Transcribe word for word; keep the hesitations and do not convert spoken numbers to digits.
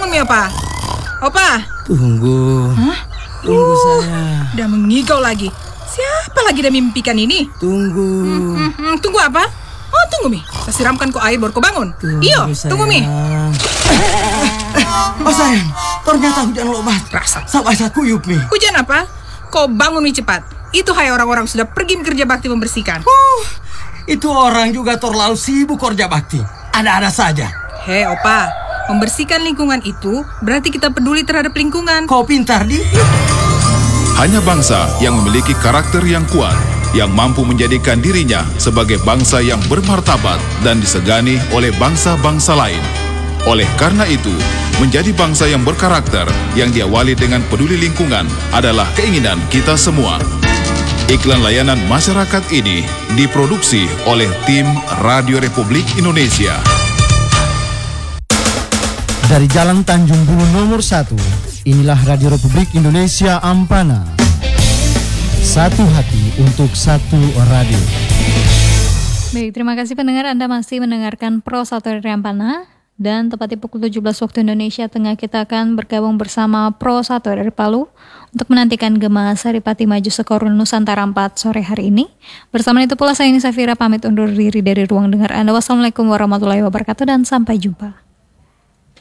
bangun mi Opa. Opa. Tunggu. Hah? Tunggu uh, saya. Udah mengigau lagi. Siapa lagi dah mimpikan ini? Tunggu. Hmm, hmm, hmm, tunggu apa? Oh tunggu mi. Saya siramkan kau air baru kau bangun. Tunggu, Iyo, tunggu mi. Oh sayang, ternyata hujan lebat. Rasa. Sampai saya kuyup mi. Hujan apa? Kau bangun mi cepat. Itu hai orang-orang sudah pergi kerja bakti membersihkan. Uh, itu orang juga terlalu sibuk kerja bakti. Ada-ada saja. Hei Opa, membersihkan lingkungan itu berarti kita peduli terhadap lingkungan. Kau pintar di. Hanya bangsa yang memiliki karakter yang kuat, yang mampu menjadikan dirinya sebagai bangsa yang bermartabat dan disegani oleh bangsa-bangsa lain. Oleh karena itu, menjadi bangsa yang berkarakter, yang diawali dengan peduli lingkungan adalah keinginan kita semua. Iklan layanan masyarakat ini diproduksi oleh tim Radio Republik Indonesia. Dari Jalan Tanjung Bulu nomor satu, inilah Radio Republik Indonesia Ampana. Satu hati untuk satu radio. Baik, terima kasih pendengar, Anda masih mendengarkan Pro satu dari Ampana. Dan tepatnya pukul tujuh belas waktu Indonesia Tengah, kita akan bergabung bersama Pro satu dari Palu untuk menantikan Gema Saripati maju skor Nusantara empat sore hari ini. Bersama itu pula saya ini Safira pamit undur diri dari ruang dengar Anda. Wassalamualaikum warahmatullahi wabarakatuh dan sampai jumpa.